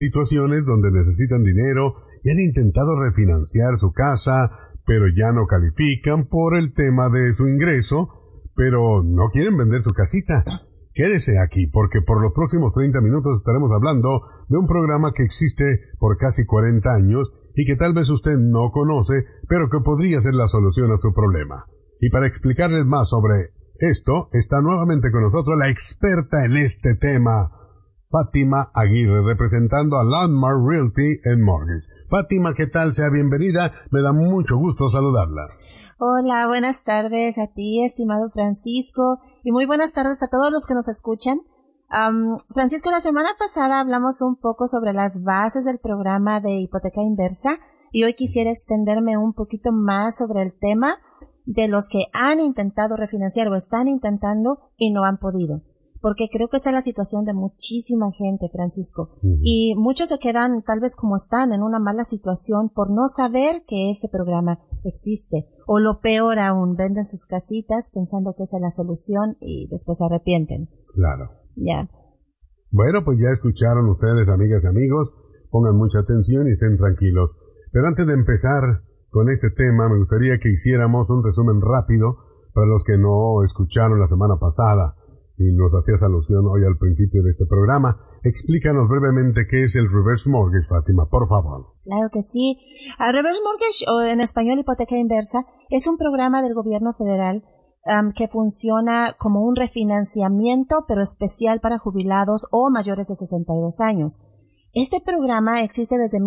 situaciones donde necesitan dinero y han intentado refinanciar su casa, pero ya no califican por el tema de su ingreso, pero no quieren vender su casita. Quédese aquí porque por los próximos 30 minutos estaremos hablando de un programa que existe por casi 40 años y que tal vez usted no conoce, pero que podría ser la solución a su problema. Y para explicarles más sobre esto, está nuevamente con nosotros la experta en este tema, Fátima Aguirre, representando a Landmark Realty and Mortgage. Fátima, ¿qué tal? Sea bienvenida. Me da mucho gusto saludarla. Hola, buenas tardes a ti, estimado Francisco, y muy buenas tardes a todos los que nos escuchan. Francisco, la semana pasada hablamos un poco sobre las bases del programa de hipoteca inversa, y hoy quisiera extenderme un poquito más sobre el tema de los que han intentado refinanciar o están intentando y no han podido. Porque creo que esta es la situación de muchísima gente, Francisco. Y muchos se quedan tal vez como están en una mala situación por no saber que este programa existe. O lo peor aún, venden sus casitas pensando que esa es la solución y después se arrepienten. Claro. Ya. Bueno, pues ya escucharon ustedes, amigas y amigos. Pongan mucha atención y estén tranquilos. Pero antes de empezar con este tema, me gustaría que hiciéramos un resumen rápido para los que no escucharon la semana pasada y nos hacías alusión hoy al principio de este programa. Explícanos brevemente qué es el Reverse Mortgage, Fátima, por favor. Claro que sí. Reverse Mortgage, o en español hipoteca inversa, es un programa del gobierno federal que funciona como un refinanciamiento, pero especial para jubilados o mayores de 62 años. Este programa existe desde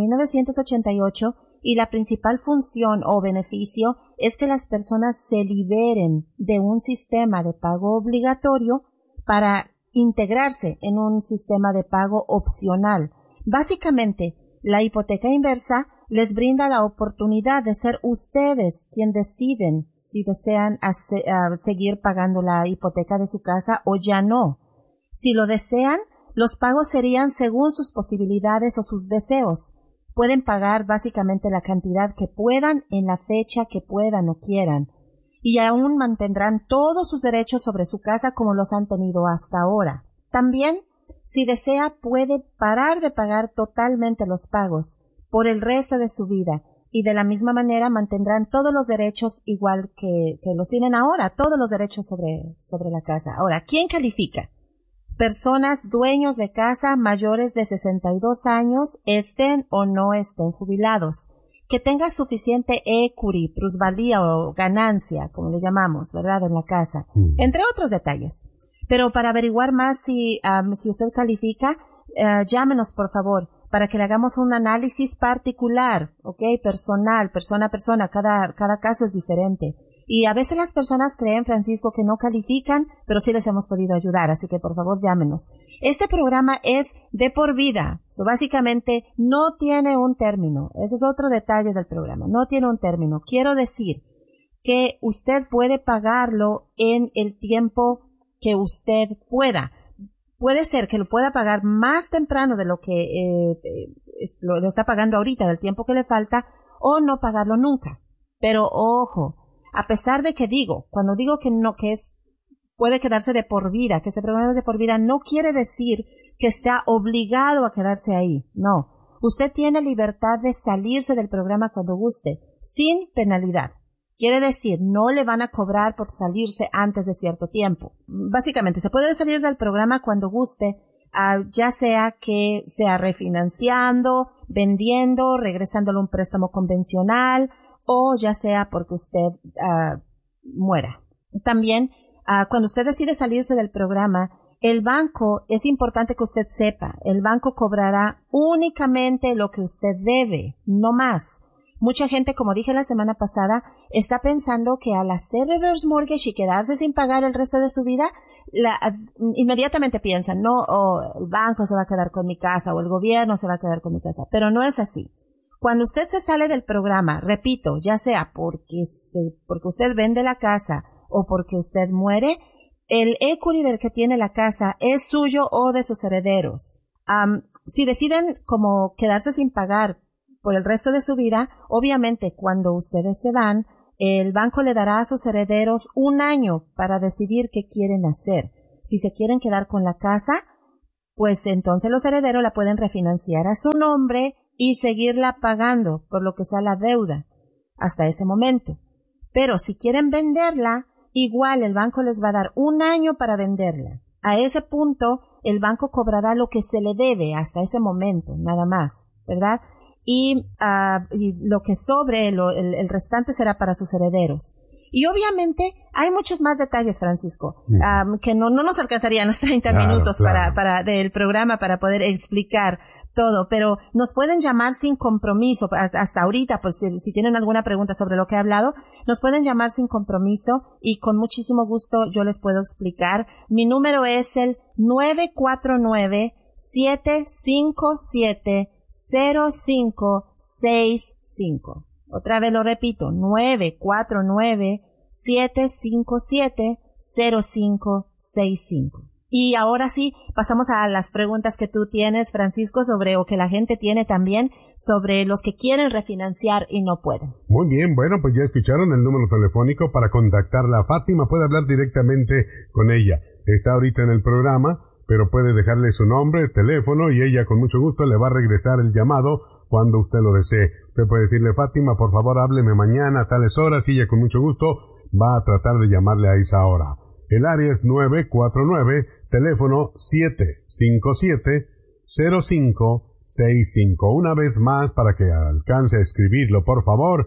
1988 y la principal función o beneficio es que las personas se liberen de un sistema de pago obligatorio para integrarse en un sistema de pago opcional. Básicamente, la hipoteca inversa les brinda la oportunidad de ser ustedes quien deciden si desean seguir pagando la hipoteca de su casa o ya no. Si lo desean, los pagos serían según sus posibilidades o sus deseos. Pueden pagar básicamente la cantidad que puedan en la fecha que puedan o quieran. Y aún mantendrán todos sus derechos sobre su casa como los han tenido hasta ahora. También, si desea, puede parar de pagar totalmente los pagos por el resto de su vida y de la misma manera mantendrán todos los derechos igual que los tienen ahora, todos los derechos sobre la casa. Ahora, ¿quién califica? Personas dueños de casa mayores de 62 años, estén o no estén jubilados. Que tenga suficiente equity, plusvalía o ganancia, como le llamamos, ¿verdad?, en la casa, entre otros detalles. Pero para averiguar más si usted califica, llámenos, por favor, para que le hagamos un análisis particular, ¿ok? Personal, persona a persona, cada caso es diferente. Y a veces las personas creen, Francisco, que no califican, pero sí les hemos podido ayudar, así que por favor llámenos. Este programa es de por vida, básicamente no tiene un término. Ese es otro detalle del programa, no tiene un término. Quiero decir que usted puede pagarlo en el tiempo que usted pueda. Puede ser que lo pueda pagar más temprano de lo que lo está pagando ahorita, del tiempo que le falta, o no pagarlo nunca. Pero ojo, a pesar de que cuando digo que no, puede quedarse de por vida, que ese programa es de por vida, no quiere decir que está obligado a quedarse ahí. No. Usted tiene libertad de salirse del programa cuando guste, sin penalidad. Quiere decir, no le van a cobrar por salirse antes de cierto tiempo. Básicamente, se puede salir del programa cuando guste, ya sea que sea refinanciando, vendiendo, regresándole un préstamo convencional, o ya sea porque usted muera. También, cuando usted decide salirse del programa, el banco, es importante que usted sepa, el banco cobrará únicamente lo que usted debe, no más. Mucha gente, como dije la semana pasada, está pensando que al hacer reverse mortgage y quedarse sin pagar el resto de su vida, inmediatamente piensan, no, el banco se va a quedar con mi casa o el gobierno se va a quedar con mi casa, pero no es así. Cuando usted se sale del programa, repito, ya sea porque usted vende la casa o porque usted muere, el equity del que tiene la casa es suyo o de sus herederos. Si deciden como quedarse sin pagar por el resto de su vida, obviamente cuando ustedes se van, el banco le dará a sus herederos 1 año para decidir qué quieren hacer. Si se quieren quedar con la casa, pues entonces los herederos la pueden refinanciar a su nombre y seguirla pagando por lo que sea la deuda hasta ese momento. Pero si quieren venderla, igual el banco les va a dar 1 año para venderla. A ese punto, el banco cobrará lo que se le debe hasta ese momento, nada más, ¿verdad? Y lo que sobre, el restante será para sus herederos. Y obviamente hay muchos más detalles, Francisco, que no nos alcanzarían los 30 minutos del programa para poder explicar todo, pero nos pueden llamar sin compromiso hasta ahorita, pues si tienen alguna pregunta sobre lo que he hablado, nos pueden llamar sin compromiso y con muchísimo gusto yo les puedo explicar. Mi número es el 949-757-0565. Otra vez lo repito, 949-757-0565. Y ahora sí, pasamos a las preguntas que tú tienes, Francisco, o que la gente tiene también, sobre los que quieren refinanciar y no pueden. Muy bien, bueno, pues ya escucharon el número telefónico para contactarla a Fátima. Puede hablar directamente con ella. Está ahorita en el programa, pero puede dejarle su nombre, teléfono, y ella con mucho gusto le va a regresar el llamado cuando usted lo desee. Usted puede decirle, Fátima, por favor, hábleme mañana a tales horas, y ella con mucho gusto va a tratar de llamarle a esa hora. El área es 949, teléfono 757-0565. Una vez más, para que alcance a escribirlo, por favor,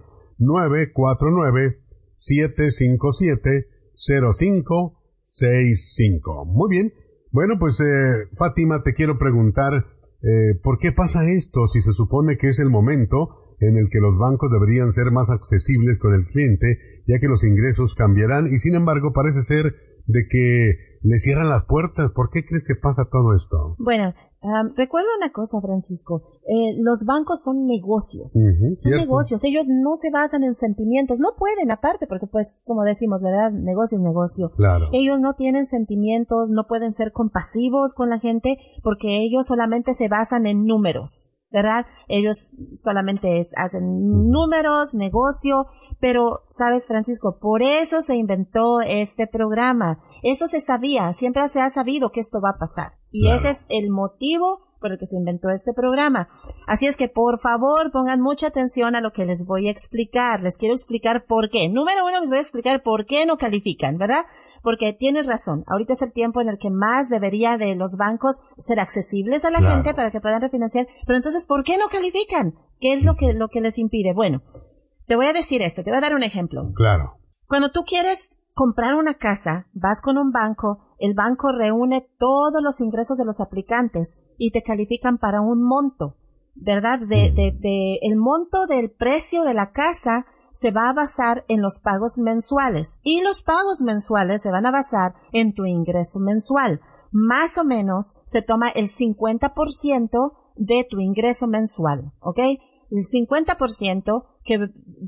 949-757-0565. Muy bien. Bueno, pues, Fátima, te quiero preguntar, ¿por qué pasa esto si se supone que es el momento en el que los bancos deberían ser más accesibles con el cliente, ya que los ingresos cambiarán, y sin embargo parece ser de que le cierran las puertas? ¿Por qué crees que pasa todo esto? Bueno, recuerda una cosa, Francisco, los bancos son negocios, son negocios, ellos no se basan en sentimientos, no pueden aparte, porque pues, como decimos, ¿verdad? Negocio es negocio. Claro. Ellos no tienen sentimientos, no pueden ser compasivos con la gente, porque ellos solamente se basan en números, ¿verdad? Ellos solamente hacen números, negocio, pero, ¿sabes, Francisco? Por eso se inventó este programa. Esto se sabía, siempre se ha sabido que esto va a pasar. Y claro, ese es el motivo por el que se inventó este programa. Así es que, por favor, pongan mucha atención a lo que les voy a explicar. Les quiero explicar por qué. Número 1, les voy a explicar por qué no califican, ¿verdad? Porque tienes razón. Ahorita es el tiempo en el que más debería de los bancos ser accesibles a la gente para que puedan refinanciar. Pero entonces, ¿por qué no califican? ¿Qué es lo que les impide? Bueno, te voy a decir esto. Te voy a dar un ejemplo. Claro. Cuando tú quieres comprar una casa, vas con un banco, el banco reúne todos los ingresos de los aplicantes y te califican para un monto, ¿verdad? El monto del precio de la casa se va a basar en los pagos mensuales, y los pagos mensuales se van a basar en tu ingreso mensual. Más o menos se toma el 50% de tu ingreso mensual, ¿ok? El 50% que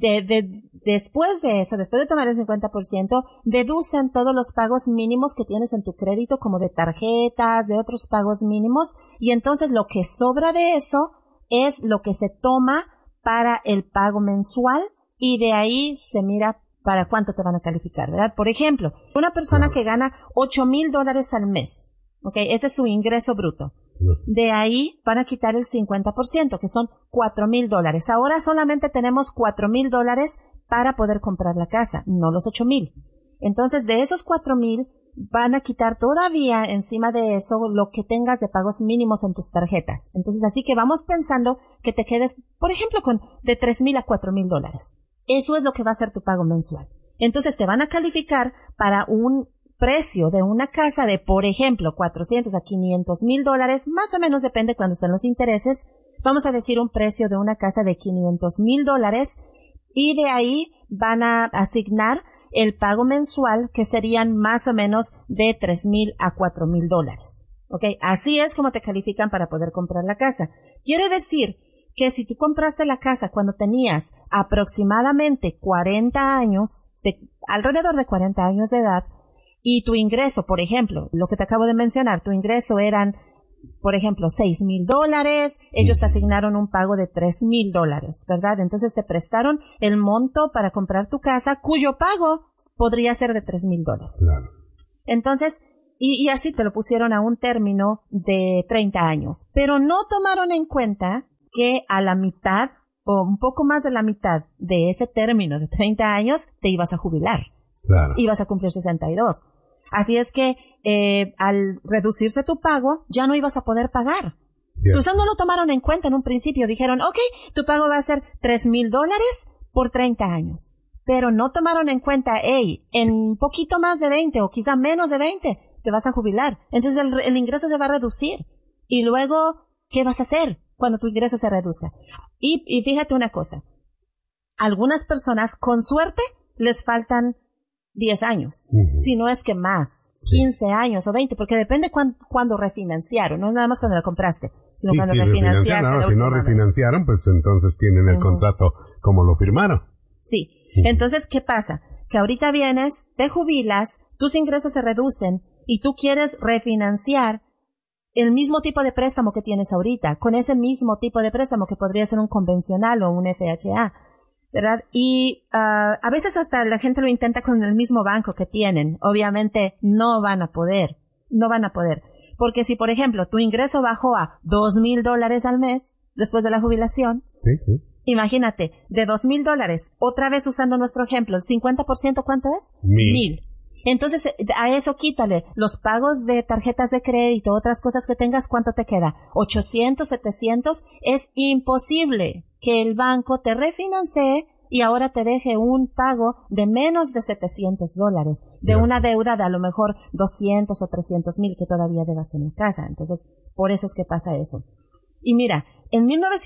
después de eso, después de tomar el 50%, deducen todos los pagos mínimos que tienes en tu crédito, como de tarjetas, de otros pagos mínimos, y entonces lo que sobra de eso es lo que se toma para el pago mensual, y de ahí se mira para cuánto te van a calificar, ¿verdad? Por ejemplo, una persona que gana $8,000 al mes, ¿ok? Ese es su ingreso bruto. De ahí van a quitar el 50%, que son $4,000. Ahora solamente tenemos $4,000 para poder comprar la casa, no los 8,000. Entonces, de esos 4,000, van a quitar todavía encima de eso lo que tengas de pagos mínimos en tus tarjetas. Entonces, así que vamos pensando que te quedes, por ejemplo, con de $3,000 a $4,000. Eso es lo que va a ser tu pago mensual. Entonces, te van a calificar para un precio de una casa de, por ejemplo, $400,000 a $500,000, más o menos depende cuando estén los intereses. Vamos a decir un precio de una casa de $500,000, y de ahí van a asignar el pago mensual, que serían más o menos de $3,000 a $4,000. ¿Ok? Así es como te califican para poder comprar la casa. Quiere decir que si tú compraste la casa cuando tenías aproximadamente 40 años, alrededor de 40 años de edad, y tu ingreso, por ejemplo, lo que te acabo de mencionar, tu ingreso eran, por ejemplo, $6,000, ellos te asignaron un pago de $3,000, ¿verdad? Entonces te prestaron el monto para comprar tu casa, cuyo pago podría ser de $3,000. Claro. Entonces, Y así te lo pusieron a un término de 30 años. Pero no tomaron en cuenta que a la mitad o un poco más de la mitad de ese término de 30 años te ibas a jubilar. Claro. Ibas a cumplir 62. Así es que al reducirse tu pago, ya no ibas a poder pagar. Yes. Eso no lo tomaron en cuenta en un principio. Dijeron, okay, tu pago va a ser $3,000 por 30 años. Pero no tomaron en cuenta, en un poquito más de 20 o quizá menos de 20 te vas a jubilar. Entonces el ingreso se va a reducir. Y luego, ¿qué vas a hacer cuando tu ingreso se reduzca? Y fíjate una cosa. Algunas personas, con suerte, les faltan 10 años. Si no es que más. 15 años o 20, porque depende cuando refinanciaron. No es nada más cuando la compraste, sino cuando refinanciaron. Si no refinanciaron, pues entonces tienen el contrato como lo firmaron. Sí. Entonces, ¿qué pasa? Que ahorita vienes, te jubilas, tus ingresos se reducen y tú quieres refinanciar el mismo tipo de préstamo que tienes ahorita, con ese mismo tipo de préstamo que podría ser un convencional o un FHA, ¿verdad? Y a veces hasta la gente lo intenta con el mismo banco que tienen. Obviamente no van a poder. Porque si, por ejemplo, tu ingreso bajó a $2,000 al mes después de la jubilación, sí. Imagínate, de $2,000, otra vez usando nuestro ejemplo, el 50%, ¿cuánto es? 1,000. Entonces, a eso quítale los pagos de tarjetas de crédito, otras cosas que tengas, ¿cuánto te queda? 800, 700. Es imposible que el banco te refinancie y ahora te deje un pago de menos de $700, de una deuda de a lo mejor 200 o 300,000 que todavía debas en la casa. Entonces, por eso es que pasa eso. Y mira, en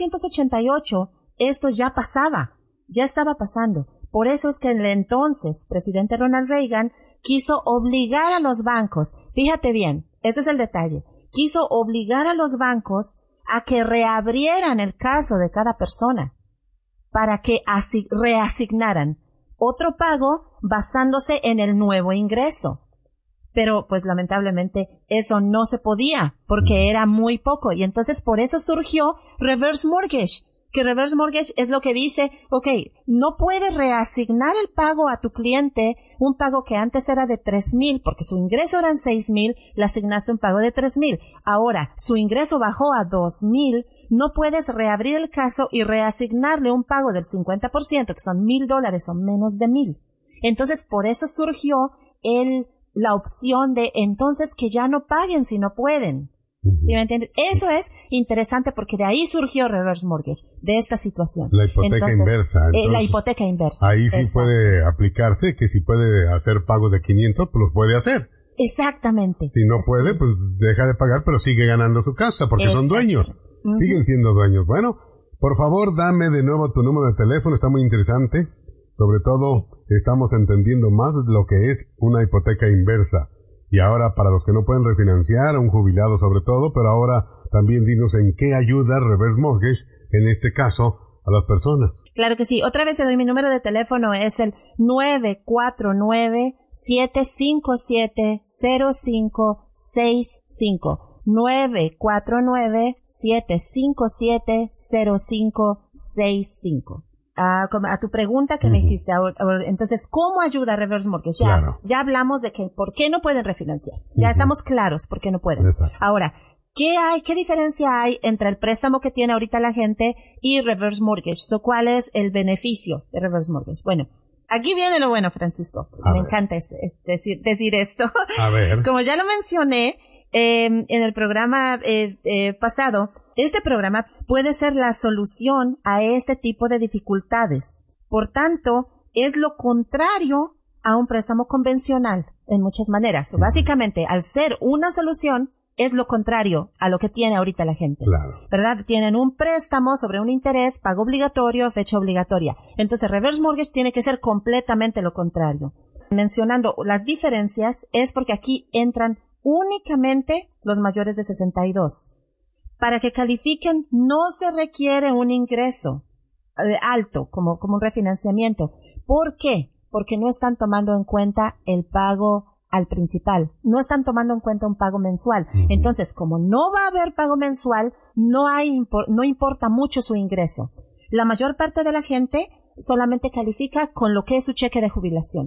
1988, esto ya estaba pasando. Por eso es que el entonces presidente Ronald Reagan quiso obligar a los bancos, fíjate bien, ese es el detalle, quiso obligar a los bancos a que reabrieran el caso de cada persona para que reasignaran otro pago basándose en el nuevo ingreso. Pero pues lamentablemente eso no se podía porque era muy poco y entonces por eso surgió reverse mortgage. Que reverse mortgage es lo que dice, no puedes reasignar el pago a tu cliente, un pago que antes era de 3,000, porque su ingreso eran 6,000, le asignaste un pago de 3,000. Ahora, su ingreso bajó a 2,000, no puedes reabrir el caso y reasignarle un pago del 50%, que son $1,000 o menos de 1,000. Entonces, por eso surgió la opción de entonces que ya no paguen si no pueden. ¿Sí me entiendes? Eso es interesante porque de ahí surgió reverse mortgage, de esta situación. La hipoteca inversa. Entonces, la hipoteca inversa. Ahí sí puede aplicarse que si puede hacer pago de 500, pues los puede hacer. Exactamente. Si no puede, pues deja de pagar, pero sigue ganando su casa porque son dueños. Siguen siendo dueños. Bueno, por favor, dame de nuevo tu número de teléfono, está muy interesante. Sobre todo, estamos entendiendo más de lo que es una hipoteca inversa. Y ahora, para los que no pueden refinanciar, a un jubilado sobre todo, pero ahora también dinos en qué ayuda reverse mortgage, en este caso, a las personas. Claro que sí. Otra vez te doy mi número de teléfono, es el 949-757-0565. 949-757-0565. A tu pregunta que me hiciste ahora, entonces, ¿cómo ayuda reverse mortgage? Ya hablamos de que por qué no pueden refinanciar. Ya estamos claros por qué no pueden. Exacto. Ahora, ¿qué diferencia hay entre el préstamo que tiene ahorita la gente y reverse mortgage? ¿Cuál es el beneficio de reverse mortgage? Bueno, aquí viene lo bueno, Francisco. Me encanta decir esto. A ver. Como ya lo mencioné, en el programa pasado, este programa puede ser la solución a este tipo de dificultades. Por tanto, es lo contrario a un préstamo convencional en muchas maneras. Básicamente, al ser una solución, es lo contrario a lo que tiene ahorita la gente. Claro. ¿Verdad? Tienen un préstamo sobre un interés, pago obligatorio, fecha obligatoria. Entonces, reverse mortgage tiene que ser completamente lo contrario. Mencionando las diferencias, es porque aquí entran únicamente los mayores de 62. Para que califiquen no se requiere un ingreso alto como un refinanciamiento. ¿Por qué? Porque no están tomando en cuenta el pago al principal. No están tomando en cuenta un pago mensual. Entonces, como no va a haber pago mensual, no importa mucho su ingreso. La mayor parte de la gente solamente califica con lo que es su cheque de jubilación.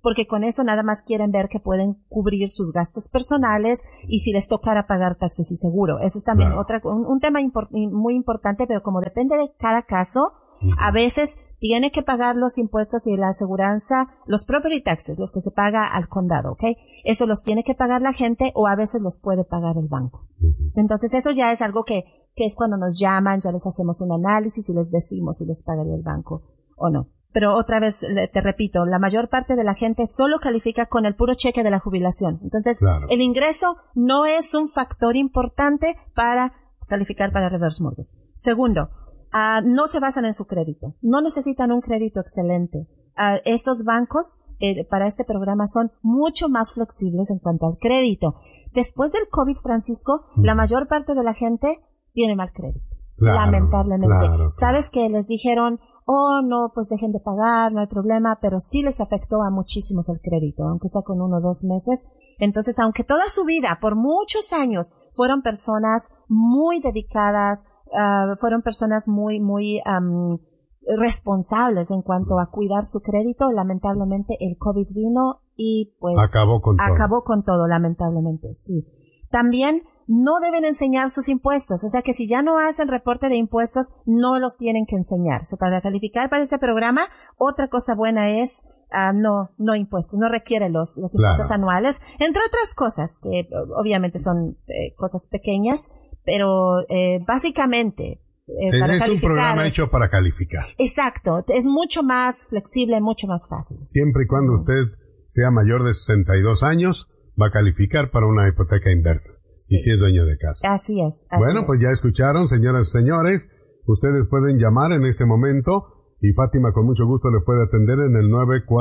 porque con eso nada más quieren ver que pueden cubrir sus gastos personales y si les tocara pagar taxes y seguro. Eso es también un tema muy importante, pero como depende de cada caso, a veces tiene que pagar los impuestos y la aseguranza, los property taxes, los que se paga al condado, ¿ok? Eso los tiene que pagar la gente o a veces los puede pagar el banco. Entonces eso ya es algo que es cuando nos llaman, ya les hacemos un análisis y les decimos si les pagaría el banco o no. Pero otra vez, te repito, la mayor parte de la gente solo califica con el puro cheque de la jubilación. Entonces, el ingreso no es un factor importante para calificar para reverse mortgage. Segundo, no se basan en su crédito. No necesitan un crédito excelente. Estos bancos para este programa son mucho más flexibles en cuanto al crédito. Después del COVID, Francisco, la mayor parte de la gente tiene mal crédito. Lamentablemente. Sabes que les dijeron, no, pues dejen de pagar, no hay problema, pero sí les afectó a muchísimos el crédito, aunque sea con 1 o 2 meses. Entonces, aunque toda su vida, por muchos años, fueron personas muy dedicadas, fueron personas muy responsables en cuanto a cuidar su crédito, lamentablemente el COVID vino y pues acabó con todo, lamentablemente, sí. También no deben enseñar sus impuestos, o sea que si ya no hacen reporte de impuestos, no los tienen que enseñar. O sea, para calificar para este programa, otra cosa buena es no impuestos, no requiere los impuestos anuales, entre otras cosas que obviamente son cosas pequeñas, pero básicamente es un programa hecho para calificar. Exacto, es mucho más flexible, mucho más fácil. Siempre y cuando usted sea mayor de 62 años, va a calificar para una hipoteca inversa. Sí. Y si es dueño de casa. Así es. Pues ya escucharon, señoras y señores. Ustedes pueden llamar en este momento y Fátima con mucho gusto les puede atender en el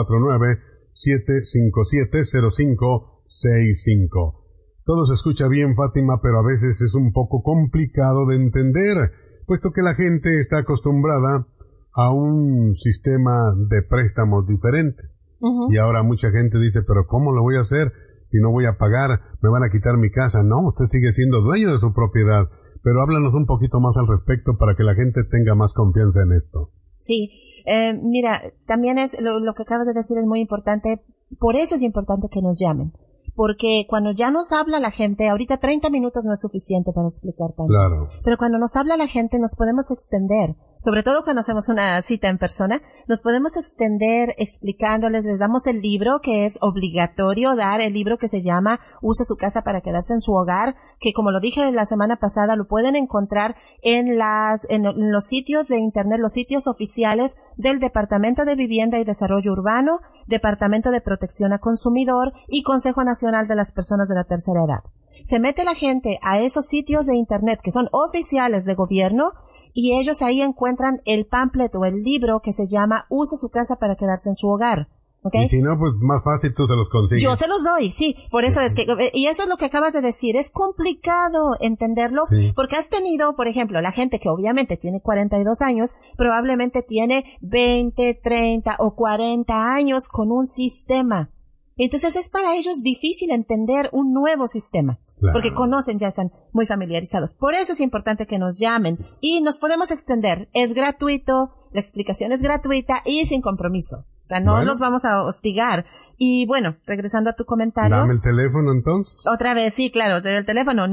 949-757-0565. Todo se escucha bien, Fátima, pero a veces es un poco complicado de entender, puesto que la gente está acostumbrada a un sistema de préstamos diferente. Y ahora mucha gente dice, pero ¿cómo lo voy a hacer? Si no voy a pagar, me van a quitar mi casa. No, usted sigue siendo dueño de su propiedad. Pero háblanos un poquito más al respecto para que la gente tenga más confianza en esto. Sí, mira, también es lo que acabas de decir es muy importante. Por eso es importante que nos llamen. Porque cuando ya nos habla la gente, ahorita 30 minutos no es suficiente para explicar tanto. Claro. Pero cuando nos habla la gente nos podemos extender, sobre todo cuando hacemos una cita en persona, nos podemos extender explicándoles, les damos el libro que es obligatorio dar, el libro que se llama Use su casa para quedarse en su hogar, que como lo dije la semana pasada, lo pueden encontrar en los sitios de internet, los sitios oficiales del Departamento de Vivienda y Desarrollo Urbano, Departamento de Protección a Consumidor y Consejo Nacional de las Personas de la Tercera Edad. Se mete la gente a esos sitios de internet que son oficiales de gobierno y ellos ahí encuentran el pamphlet o el libro que se llama Use su casa para quedarse en su hogar. ¿Okay? Y si no, pues más fácil tú se los consigues. Yo se los doy, sí. Por eso es que, y eso es lo que acabas de decir, es complicado entenderlo, porque has tenido, por ejemplo, la gente que obviamente tiene 42 años, probablemente tiene 20, 30 o 40 años con un sistema. Entonces es para ellos difícil entender un nuevo sistema, porque conocen, ya están muy familiarizados. Por eso es importante que nos llamen y nos podemos extender. Es gratuito, la explicación es gratuita y sin compromiso. O sea, no los vamos a hostigar. Y bueno, regresando a tu comentario. Dame el teléfono entonces. Otra vez, sí, claro, el teléfono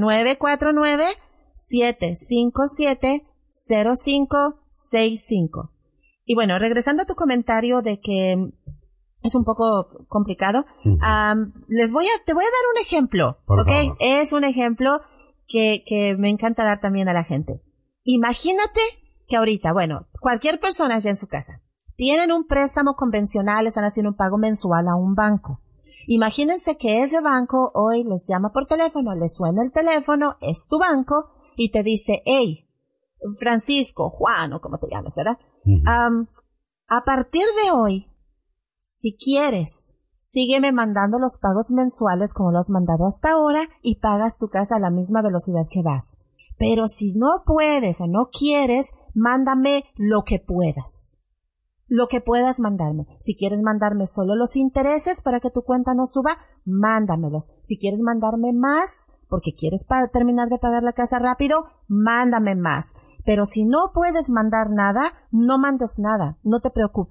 949-757-0565. Y bueno, regresando a tu comentario de que es un poco complicado. Te voy a dar un ejemplo, ¿ok? Es un ejemplo que me encanta dar también a la gente. Imagínate que ahorita, cualquier persona allá en su casa, tienen un préstamo convencional, están haciendo un pago mensual a un banco. Imagínense que ese banco hoy les llama por teléfono, les suena el teléfono, es tu banco, y te dice, hey, Francisco, Juan, o como te llames, ¿verdad? A partir de hoy, si quieres, sígueme mandando los pagos mensuales como lo has mandado hasta ahora y pagas tu casa a la misma velocidad que vas. Pero si no puedes o no quieres, mándame lo que puedas. Lo que puedas mandarme. Si quieres mandarme solo los intereses para que tu cuenta no suba, mándamelos. Si quieres mandarme más, porque quieres terminar de pagar la casa rápido, mándame más. Pero si no puedes mandar nada, no mandes nada. No te preocupes.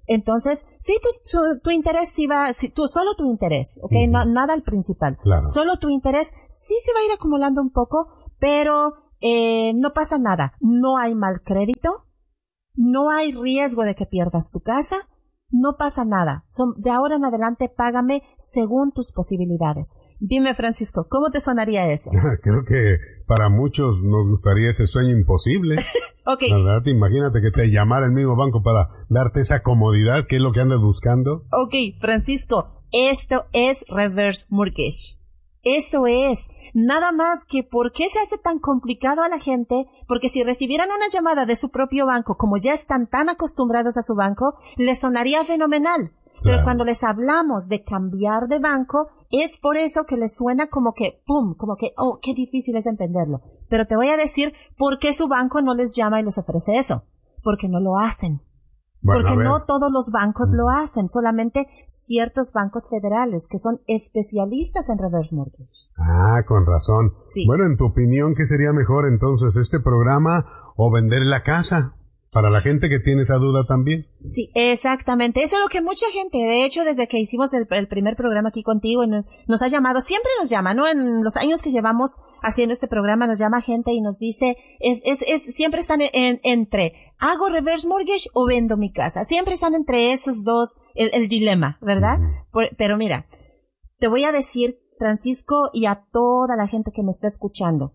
Entonces, sí, tu interés sí va, solo tu interés, ¿ok? No, nada al principal. Claro. Solo tu interés sí se va a ir acumulando un poco, pero no pasa nada. No hay mal crédito, no hay riesgo de que pierdas tu casa, no pasa nada. De ahora en adelante págame según tus posibilidades. Dime, Francisco, ¿cómo te sonaría eso? Creo que para muchos nos gustaría ese sueño imposible. Okay. ¿Verdad? Imagínate que te llamara el mismo banco para darte esa comodidad, que es lo que andas buscando. Ok, Francisco, esto es reverse mortgage. Eso es. Nada más que ¿por qué se hace tan complicado a la gente? Porque si recibieran una llamada de su propio banco, como ya están tan acostumbrados a su banco, les sonaría fenomenal. Claro. Pero cuando les hablamos de cambiar de banco, es por eso que les suena como que, ¡pum!, como que, oh, qué difícil es entenderlo. Pero te voy a decir por qué su banco no les llama y les ofrece eso. Porque no lo hacen. Bueno, porque no todos los bancos lo hacen, solamente ciertos bancos federales que son especialistas en reverse mortgage. Ah, con razón. Sí. Bueno, en tu opinión, ¿qué sería mejor entonces, este programa o vender la casa? Para la gente que tiene esa duda también. Sí, exactamente. Eso es lo que mucha gente, de hecho, desde que hicimos el primer programa aquí contigo, nos ha llamado, siempre nos llama, ¿no? En los años que llevamos haciendo este programa, nos llama gente y nos dice, siempre están entre, ¿hago reverse mortgage o vendo mi casa? Siempre están entre esos dos, el dilema, ¿verdad? Pero mira, te voy a decir, Francisco, y a toda la gente que me está escuchando,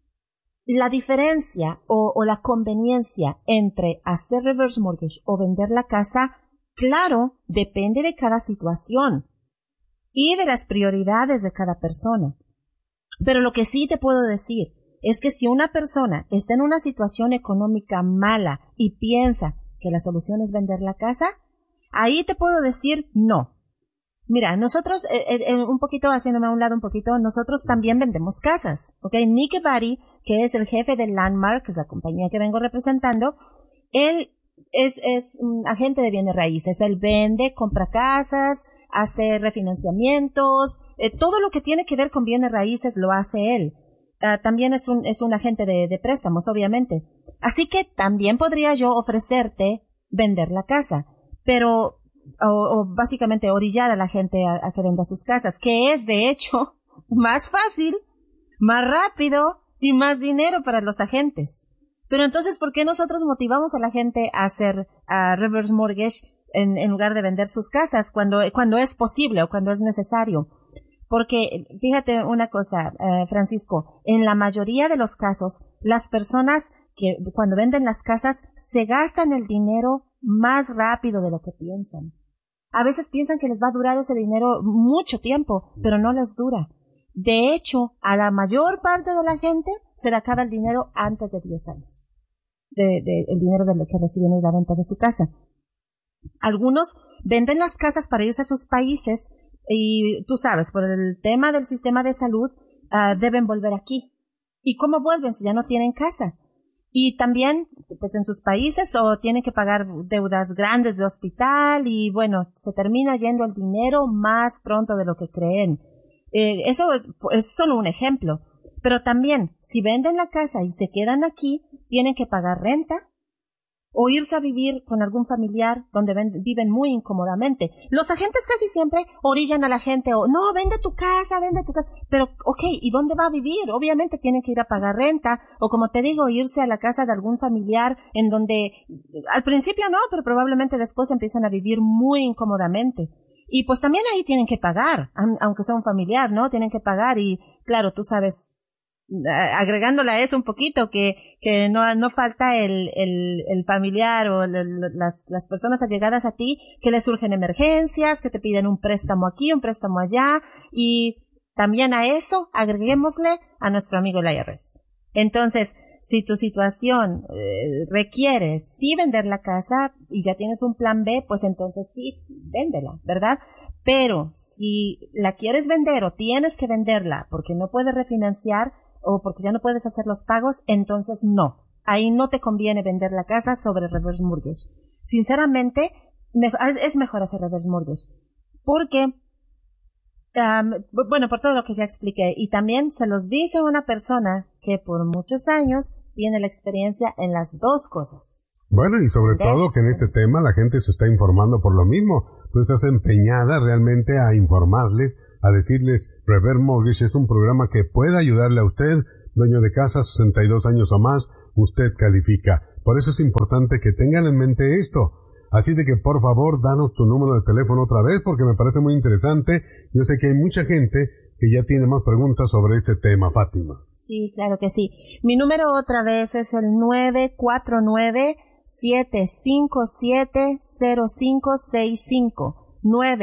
la diferencia o la conveniencia entre hacer reverse mortgage o vender la casa, claro, depende de cada situación y de las prioridades de cada persona. Pero lo que sí te puedo decir es que si una persona está en una situación económica mala y piensa que la solución es vender la casa, ahí te puedo decir no. Mira, nosotros, un poquito, haciéndome a un lado un poquito, nosotros también vendemos casas, ¿ok? Nick Bari, que es el jefe de Landmark, que es la compañía que vengo representando, él es un agente de bienes raíces. Él vende, compra casas, hace refinanciamientos, todo lo que tiene que ver con bienes raíces lo hace él. También es un agente de préstamos, obviamente. Así que también podría yo ofrecerte vender la casa, pero o básicamente orillar a la gente a que venda sus casas, que es de hecho más fácil, más rápido y más dinero para los agentes. Pero entonces, ¿por qué nosotros motivamos a la gente a hacer reverse mortgage en lugar de vender sus casas cuando es posible o cuando es necesario? Porque fíjate una cosa, Francisco, en la mayoría de los casos, las personas que cuando venden las casas se gastan el dinero más rápido de lo que piensan. A veces piensan que les va a durar ese dinero mucho tiempo, pero no les dura. De hecho, a la mayor parte de la gente se le acaba el dinero antes de 10 años. El dinero que reciben en la venta de su casa. Algunos venden las casas para irse a sus países y tú sabes, por el tema del sistema de salud, deben volver aquí. ¿Y cómo vuelven si ya no tienen casa? Y también, pues en sus países, o tienen que pagar deudas grandes de hospital y bueno, se termina yendo el dinero más pronto de lo que creen. Eso es solo un ejemplo. Pero también, si venden la casa y se quedan aquí, tienen que pagar renta o irse a vivir con algún familiar donde viven muy incómodamente. Los agentes casi siempre orillan a la gente o no, vende tu casa, pero ok, ¿y dónde va a vivir? Obviamente tienen que ir a pagar renta o como te digo, irse a la casa de algún familiar en donde al principio no, pero probablemente después empiezan a vivir muy incómodamente. Y pues también ahí tienen que pagar, aunque sea un familiar, ¿no? Tienen que pagar y claro, tú sabes, agregándole a eso un poquito que no falta el familiar o las personas allegadas a ti que les surgen emergencias, que te piden un préstamo aquí, un préstamo allá y también a eso agreguémosle a nuestro amigo el IRS. Entonces, si tu situación requiere sí vender la casa y ya tienes un plan B, pues entonces sí, véndela, ¿verdad? Pero si la quieres vender o tienes que venderla porque no puedes refinanciar o porque ya no puedes hacer los pagos, entonces no. Ahí no te conviene vender la casa sobre reverse mortgage. Sinceramente, es mejor hacer reverse mortgage. Porque, bueno, por todo lo que ya expliqué. Y también se los dice una persona que por muchos años tiene la experiencia en las dos cosas. Bueno, y sobre todo que en este tema la gente se está informando por lo mismo. Tú estás empeñada realmente a informarles, a decirles, Reverse Mortgage es un programa que puede ayudarle a usted, dueño de casa, 62 años o más, usted califica. Por eso es importante que tengan en mente esto. Así de que, por favor, danos tu número de teléfono otra vez, porque me parece muy interesante. Yo sé que hay mucha gente que ya tiene más preguntas sobre este tema, Fátima. Sí, claro que sí. Mi número otra vez es el 949-757-0565.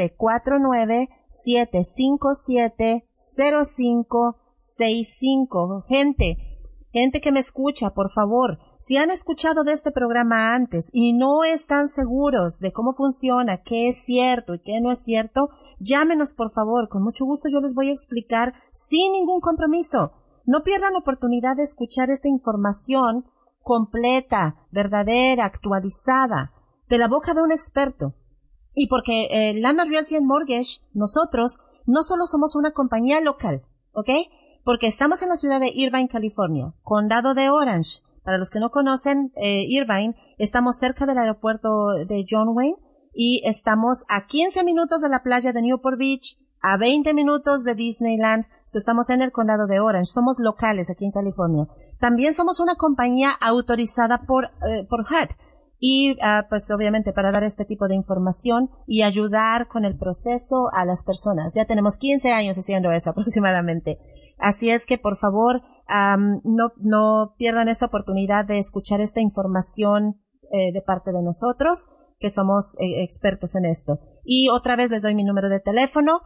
949-757-0565. Gente que me escucha, por favor, si han escuchado de este programa antes y no están seguros de cómo funciona, qué es cierto y qué no es cierto, llámenos por favor, con mucho gusto yo les voy a explicar sin ningún compromiso. No pierdan la oportunidad de escuchar esta información completa, verdadera, actualizada, de la boca de un experto. Y porque Landmark Realty and Mortgage, nosotros no solo somos una compañía local, ¿ok? Porque estamos en la ciudad de Irvine, California, condado de Orange. Para los que no conocen Irvine, estamos cerca del aeropuerto de John Wayne y estamos a 15 minutos de la playa de Newport Beach, a 20 minutos de Disneyland. Estamos en el condado de Orange. Somos locales aquí en California. También somos una compañía autorizada por HUD. Y pues obviamente para dar este tipo de información y ayudar con el proceso a las personas. Ya tenemos 15 años haciendo eso aproximadamente. Así es que por favor no pierdan esa oportunidad de escuchar esta información de parte de nosotros, que somos expertos en esto. Y otra vez les doy mi número de teléfono,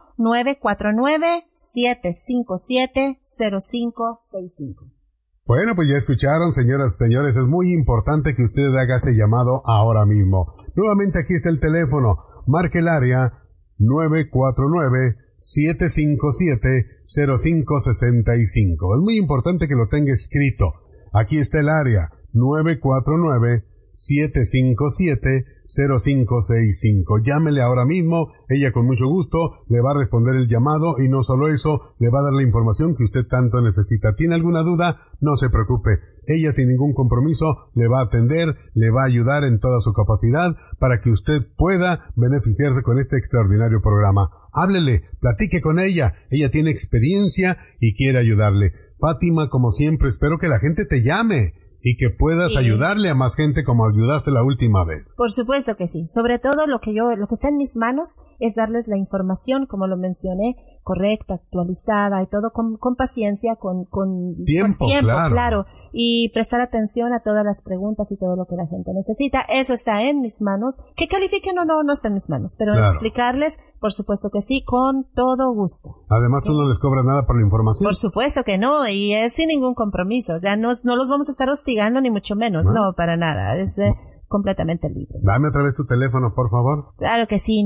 949-757-0565. Bueno, pues ya escucharon, señoras y señores, es muy importante que usted haga ese llamado ahora mismo. Nuevamente aquí está el teléfono, marque el área 949-757-0565. Es muy importante que lo tenga escrito. Aquí está el área 949-757-0565. Llámele ahora mismo, ella con mucho gusto le va a responder el llamado y no solo eso, le va a dar la información que usted tanto necesita. ¿Tiene alguna duda? No se preocupe. Ella sin ningún compromiso le va a atender, le va a ayudar en toda su capacidad para que usted pueda beneficiarse con este extraordinario programa. Háblele, platique con ella. Ella tiene experiencia y quiere ayudarle. Fátima, como siempre, espero que la gente te llame y que puedas ayudarle a más gente como ayudaste la última vez. Por supuesto que sí. Sobre todo lo que está en mis manos es darles la información, como lo mencioné, correcta, actualizada y todo con paciencia, con tiempo, claro. Y prestar atención a todas las preguntas y todo lo que la gente necesita. Eso está en mis manos. Que califiquen o no está en mis manos. Pero explicarles, por supuesto que sí, con todo gusto. Además, tú no les cobras nada por la información. Por supuesto que no, y es sin ningún compromiso. O sea, no los vamos a estar hostigando ni mucho menos, no, para nada, es completamente libre. Dame otra vez tu teléfono, por favor. Claro que sí,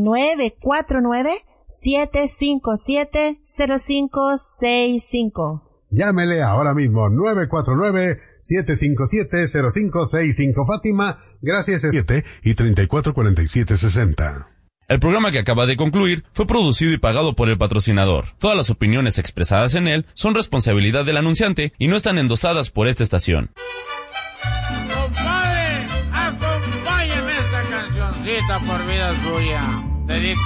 949-757-0565. Llámele ahora mismo, 949-757-0565. Fátima, gracias, 7 y 344760. El programa que acaba de concluir fue producido y pagado por el patrocinador. Todas las opiniones expresadas en él son responsabilidad del anunciante y no están endosadas por esta estación. Compadre, acompáñeme esta cancioncita por vida suya.